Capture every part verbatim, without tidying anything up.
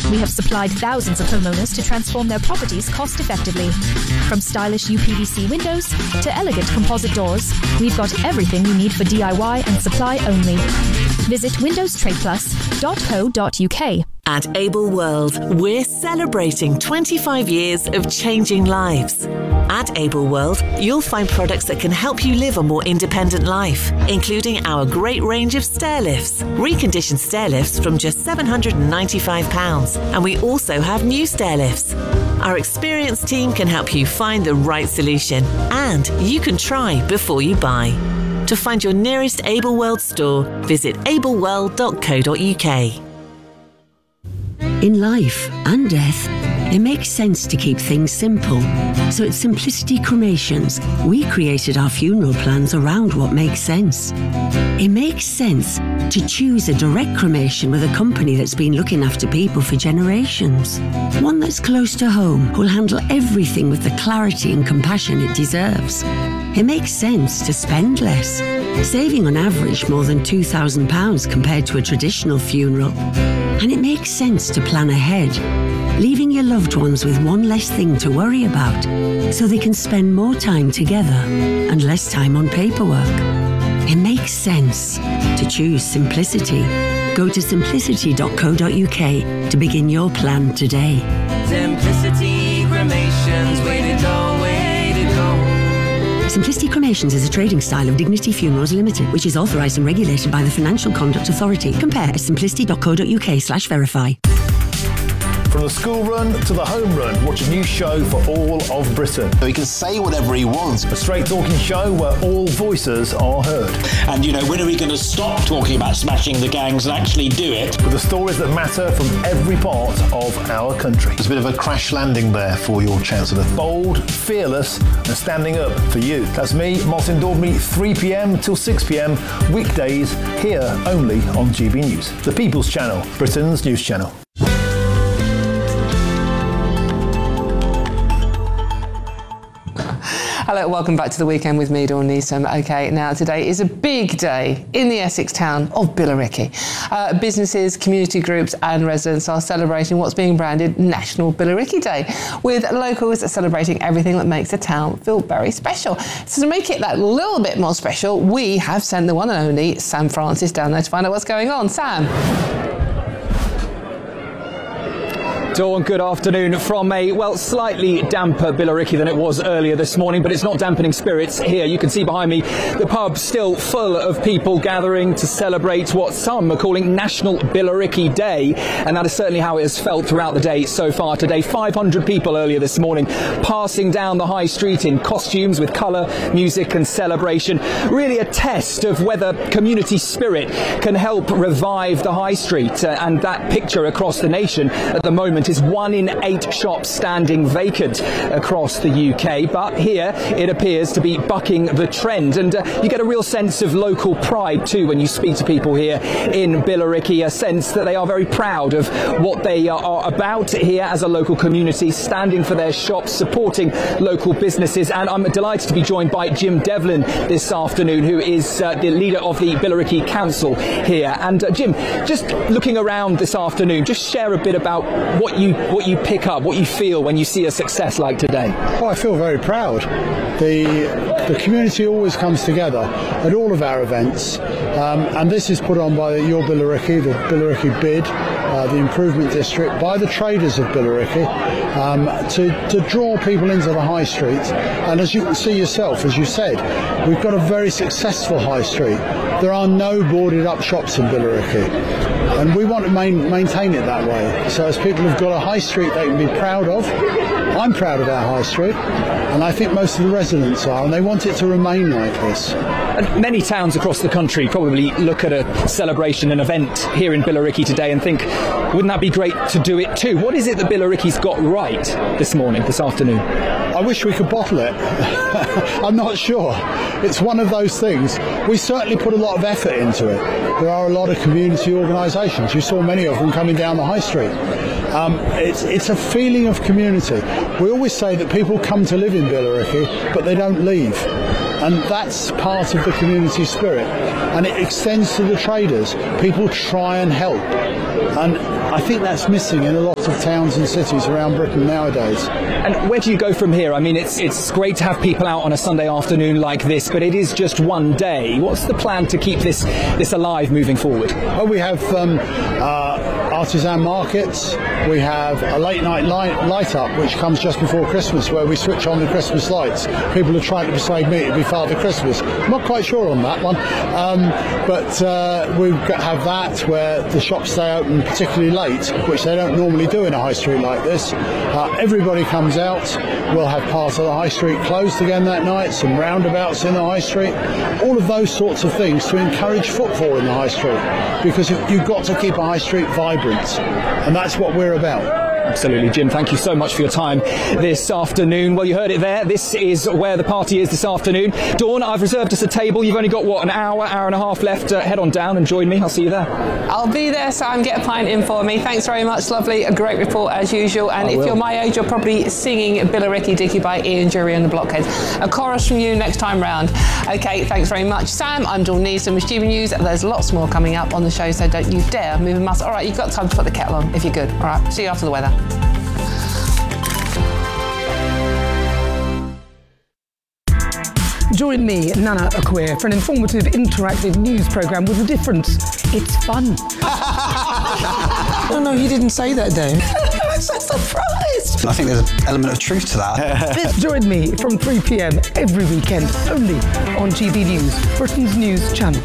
We have supplied thousands of homeowners to transform their properties cost-effectively. From stylish U P V C windows to elegant composite doors, we've got everything you need for D I Y and supply only. Visit windows trade plus dot co dot U K. At Able World, we're celebrating twenty-five years of changing lives. At Able World, you'll find products that can help you live a more independent life, including our great range of stair lifts, reconditioned stair lifts from just seven hundred ninety-five pounds, and we also have new stair lifts. Our experienced team can help you find the right solution, and you can try before you buy. To find your nearest Able World store, visit able world dot co dot U K. In life and death, it makes sense to keep things simple. So at Simplicity Cremations, we created our funeral plans around what makes sense. It makes sense to choose a direct cremation with a company that's been looking after people for generations. One that's close to home, who'll handle everything with the clarity and compassion it deserves. It makes sense to spend less, saving on average more than two thousand pounds compared to a traditional funeral. And it makes sense to plan ahead, leaving your loved ones with one less thing to worry about, so they can spend more time together and less time on paperwork. It makes sense to choose simplicity. Go to simplicity dot co dot U K to begin your plan today. Simplicity Cremations, way to go, way to go. Simplicity Cremations is a trading style of Dignity Funerals Limited, which is authorised and regulated by the Financial Conduct Authority. Compare at simplicity dot co dot U K slash verify. From the school run to the home run, watch a new show for all of Britain. He can say whatever he wants. A straight talking show where all voices are heard. And, you know, when are we going to stop talking about smashing the gangs and actually do it? With the stories that matter from every part of our country. There's a bit of a crash landing there for your Chancellor. Bold, fearless and standing up for you. That's me, Martin Daubney, three p.m. till six p.m. weekdays here only on G B News. The People's Channel, Britain's news channel. Hello, welcome back to the weekend with me, Dawn Neeson. OK, now today is a big day in the Essex town of Billericay. Uh, businesses, community groups and residents are celebrating what's being branded National Billericay Day, with locals celebrating everything that makes the town feel very special. So to make it that little bit more special, we have sent the one and only Sam Francis down there to find out what's going on. Sam. Dawn, good afternoon from a, well, slightly damper Billericay than it was earlier this morning, but it's not dampening spirits here. You can see behind me the pub still full of people gathering to celebrate what some are calling National Billericay Day, and that is certainly how it has felt throughout the day so far today. five hundred people earlier this morning passing down the high street in costumes with colour, music and celebration. Really a test of whether community spirit can help revive the high street, uh, and that picture across the nation at the moment is one in eight shops standing vacant across the U K, but here it appears to be bucking the trend, and uh, you get a real sense of local pride too when you speak to people here in Billericay, a sense that they are very proud of what they are, are about here as a local community, standing for their shops, supporting local businesses. And I'm delighted to be joined by Jim Devlin this afternoon, who is uh, the leader of the Billericay Council here. And uh, Jim, just looking around this afternoon, just share a bit about what you what you pick up, what you feel when you see a success like today. Oh, I feel very proud. The the community always comes together at all of our events, um, and this is put on by Your Billericay, the Billericay Bid, uh, the Improvement District, by the traders of Billericay, um, to, to draw people into the high street. And as you can see yourself, as you said, we've got a very successful high street. There are no boarded up shops in Billericay, and we want to main, maintain it that way. So as people have got a high street they can be proud of, I'm proud of our high street, and I think most of the residents are, and they want it to remain like this. And many towns across the country probably look at a celebration, an event here in Billericay today and think, wouldn't that be great to do it too? What is it that Billericay's got right this morning, this afternoon? I wish we could bottle it. I'm not sure. It's one of those things. We certainly put a lot of effort into it. There are a lot of community organisations. You saw many of them coming down the high street. Um, it's, it's a feeling of community. We always say that people come to live in Billericay, but they don't leave. And that's part of the community spirit. And it extends to the traders. People try and help. And I think that's missing in a lot of towns and cities around Britain nowadays. And where do you go from here? I mean, it's it's great to have people out on a Sunday afternoon like this, but it is just one day. What's the plan to keep this this alive moving forward? Well, we have um, uh, artisan markets. We have a late night light, light up, which comes just before Christmas, where we switch on the Christmas lights. People are trying to persuade me to be Father Christmas. I'm not quite sure on that one, um, but uh, we have that where the shops stay open particularly late, which they don't normally do in a high street like this. Uh, everybody comes out. We'll have part of the high street closed again that night, some roundabouts in the high street, all of those sorts of things to encourage footfall in the high street, because you've got to keep a high street vibrant, and that's what we're about. Absolutely, Jim. Thank you so much for your time this afternoon. Well, you heard it there. This is where the party is this afternoon. Dawn, I've reserved us a table. You've only got, what, an hour, hour and a half left. Uh, head on down and join me. I'll see you there. I'll be there, Sam. Get a pint in for me. Thanks very much. Lovely. A great report as usual. And I if will. You're my age, you're probably singing Billericay Dicky by Ian Jury and the Blockheads. A chorus from you next time round. OK, thanks very much, Sam. I'm Dawn Neeson with G B News. There's lots more coming up on the show, so don't you dare move a muscle. All right, you've got time to put the kettle on if you're good. All right, see you after the weather. Join me, Nana Acquia, for an informative, interactive news programme with a difference. It's fun. No, no, he didn't say that, Dave. I'm so surprised. I think there's an element of truth to that. Join me from three p m every weekend, only on G B News, Britain's news channel.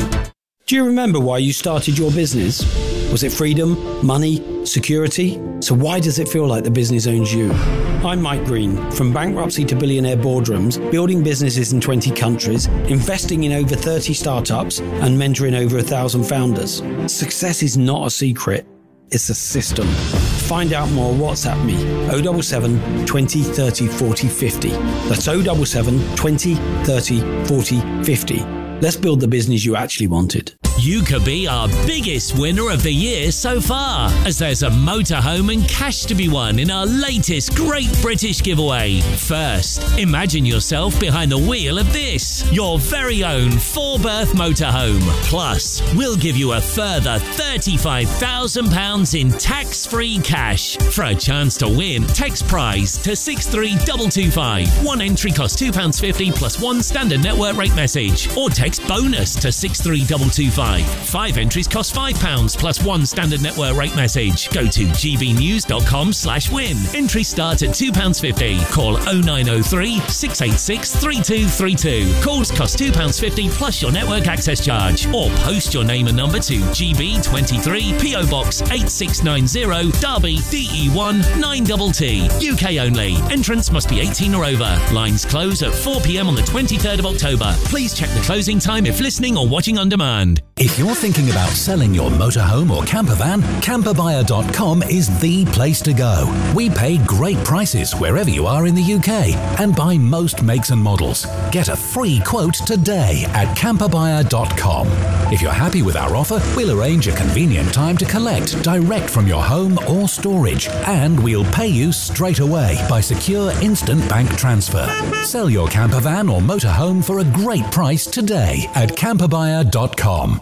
Do you remember why you started your business? Was it freedom, money, security? So why does it feel like the business owns you? I'm Mike Green, from bankruptcy to billionaire boardrooms, building businesses in twenty countries, investing in over thirty startups, and mentoring over a thousand founders. Success is not a secret, it's a system. Find out more, WhatsApp me, oh seven seven, twenty, thirty, forty, fifty. That's oh seven seven, twenty, thirty, forty, fifty. Let's build the business you actually wanted. You could be our biggest winner of the year so far, as there's a motorhome and cash to be won in our latest Great British Giveaway. First, imagine yourself behind the wheel of this, your very own four-berth motorhome. Plus, we'll give you a further thirty-five thousand pounds in tax-free cash. For a chance to win, text prize to six three two two five. One entry costs two pounds fifty plus one standard network rate message, or text bonus to six three two two five. Five entries cost five pounds plus one standard network rate message. Go to gbnews.com slash win. Entry start at two pounds fifty. Call oh nine oh three, six eight six, three two three two. Calls cost two pounds fifty plus your network access charge. Or post your name and number to G B twenty-three, P O Box eight six nine zero, Derby, D E one nine T T. U K only. Entrance must be eighteen or over. Lines close at four p m on the twenty-third of October. Please check the closing time if listening or watching on demand. If you're thinking about selling your motorhome or camper van, camper buyer dot com is the place to go. We pay great prices wherever you are in the U K and buy most makes and models. Get a free quote today at camper buyer dot com. If you're happy with our offer, we'll arrange a convenient time to collect direct from your home or storage, and we'll pay you straight away by secure instant bank transfer. Sell your camper van or motorhome for a great price today at camper buyer dot com.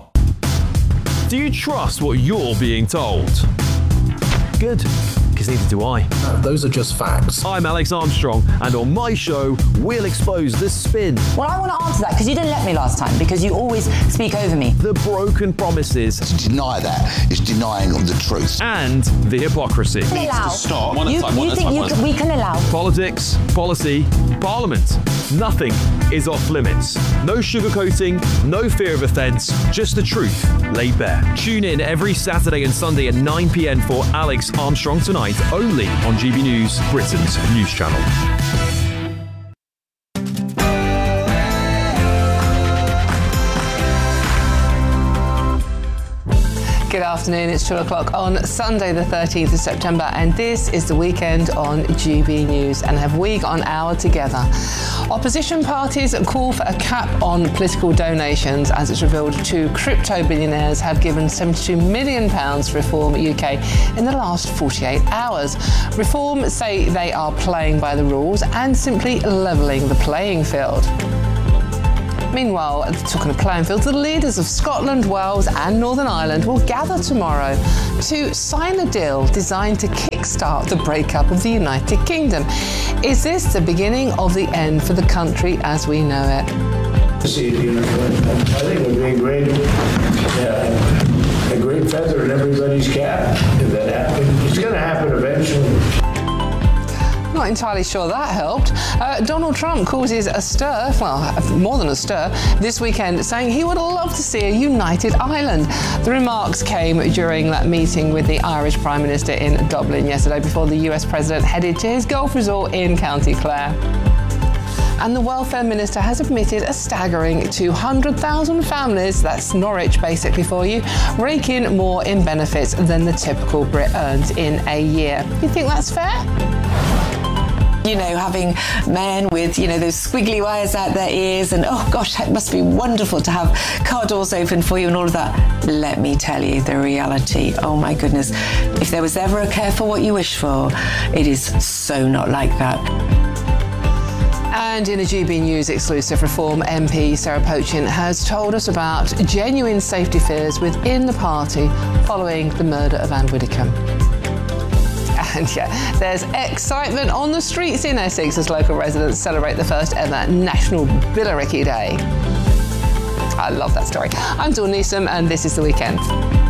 Do you trust what you're being told? Good, because neither do I. No, those are just facts. I'm Alex Armstrong, and on my show, we'll expose the spin. Well, I want to answer that, because you didn't let me last time, because you always speak over me. The broken promises. To deny that is denying the truth. And the hypocrisy. Needs to stop. One you, at time, you think you can, we can allow? Politics, policy, parliament. Nothing is off limits. No sugarcoating, no fear of offence, just the truth laid bare. Tune in every Saturday and Sunday at nine p m for Alex Armstrong Tonight, only on G B News, Britain's news channel. Good afternoon, it's two o'clock on Sunday the thirteenth of September, and this is the weekend on G B News. And have we got an hour together? Opposition parties call for a cap on political donations, as it's revealed two crypto billionaires have given seventy-two million pounds to Reform U K in the last forty-eight hours. Reform say they are playing by the rules and simply levelling the playing field. Meanwhile, talking of playing fields, the leaders of Scotland, Wales and Northern Ireland will gather tomorrow to sign a deal designed to kickstart the breakup of the United Kingdom. Is this the beginning of the end for the country as we know it? See, you know, I think it would be a great, yeah, a great feather in everybody's cap if that happened. It's going to happen eventually. Not entirely sure that helped. Uh, Donald Trump causes a stir, well, more than a stir, this weekend, saying he would love to see a united Ireland. The remarks came during that meeting with the Irish Prime Minister in Dublin yesterday before the U S President headed to his golf resort in County Clare. And the Welfare Minister has admitted a staggering two hundred thousand families, that's Norwich basically for you, rake in more in benefits than the typical Brit earns in a year. You think that's fair? You know, having men with, you know, those squiggly wires out their ears and, oh gosh, it must be wonderful to have car doors open for you and all of that. Let me tell you the reality. Oh my goodness. If there was ever a careful what you wish for, it is so not like that. And in a G B News exclusive, Reform M P Sarah Pochin has told us about genuine safety fears within the party following the murder of Anne Widdecombe. And yeah, there's excitement on the streets in Essex as local residents celebrate the first ever National Billericay Day. I love that story. I'm Dawn Newsome and this is The Weekend.